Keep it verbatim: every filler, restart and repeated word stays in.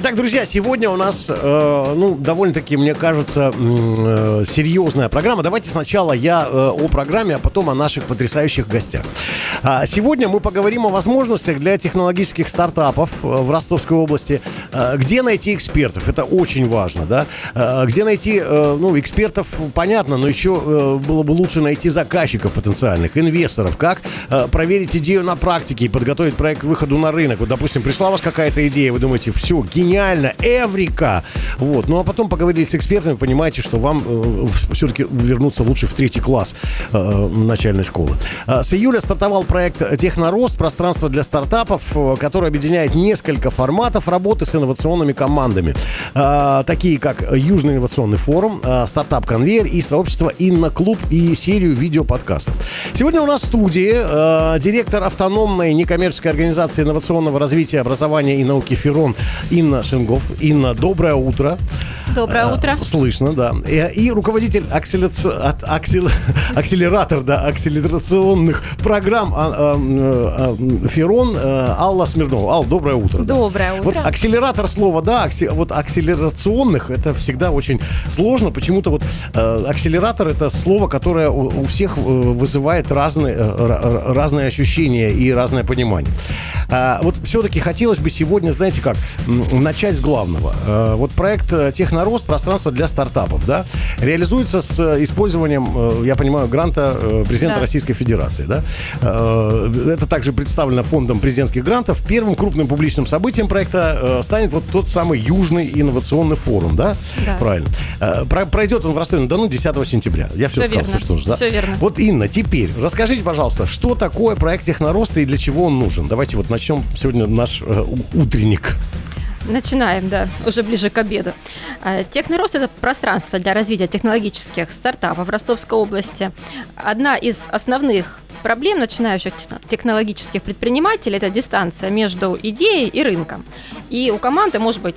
Итак, друзья, сегодня у нас, э, ну, довольно-таки, мне кажется, э, серьезная программа. Давайте сначала я э, о программе, а потом о наших потрясающих гостях. А сегодня мы поговорим о возможностях для технологических стартапов в Ростовской области. Э, где найти экспертов? Это очень важно, да? Э, где найти, э, ну, экспертов, понятно, но еще э, было бы лучше найти заказчиков потенциальных, инвесторов. Как э, проверить идею на практике и подготовить проект к выходу на рынок? Вот, допустим, пришла у вас какая-то идея, вы думаете, все, гениально, эврика. Вот. Ну, а потом поговорили с экспертами, понимаете, что вам э, все-таки вернуться лучше в третий класс э, начальной школы. Э, с июля стартовал проект «Технорост», пространство для стартапов, э, который объединяет несколько форматов работы с инновационными командами. Э, такие как Южный инновационный форум, э, стартап-конвейер и сообщество «Инноклуб» и серию видеоподкастов. Сегодня у нас в студии э, директор автономной некоммерческой организации инновационного развития, образования и науки «Ферон» Инна Шенгоф. Инна, доброе утро. Доброе утро. А, слышно, да. И, и руководитель акселераци... от, аксел... акселератор, да, акселерационных программ а, а, а, Ферон а, Алла Смирнова. Алла, доброе утро. Доброе да. утро. Вот акселератор слова, да, акси... вот акселерационных, это всегда очень сложно. Почему-то вот а, акселератор — это слово, которое у, у всех вызывает разные, разные ощущения и разное понимание. А, вот все-таки хотелось бы сегодня, знаете как, начать с главного. А, вот проект «Технорост», пространство для стартапов, да, реализуется с использованием, я понимаю, гранта президента да. Российской Федерации, да. А, это также представлено фондом президентских грантов. Первым крупным публичным событием проекта станет вот тот самый Южный инновационный форум, да? Да. Правильно. А, пройдет он в Ростове-на-Дону десятого сентября. Я все, все сказал, верно. все, что нужно. Да? Все верно. Вот, Инна, теперь расскажите, пожалуйста, что такое проект «Технорост» и для чего он нужен? Давайте вот начнем сегодня наш э, утренник. Начинаем, да, уже ближе к обеду. Технорост – это пространство для развития технологических стартапов в Ростовской области. Одна из основных проблем начинающих технологических предпринимателей – это дистанция между идеей и рынком. И у команды может быть